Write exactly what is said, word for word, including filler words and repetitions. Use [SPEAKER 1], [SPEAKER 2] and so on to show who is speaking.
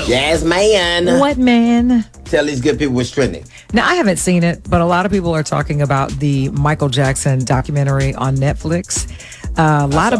[SPEAKER 1] Yes, man.
[SPEAKER 2] What, man?
[SPEAKER 1] Tell these good people what's trending.
[SPEAKER 2] Now, I haven't seen it, but a lot of people are talking about the Michael Jackson documentary on Netflix. Uh, a lot of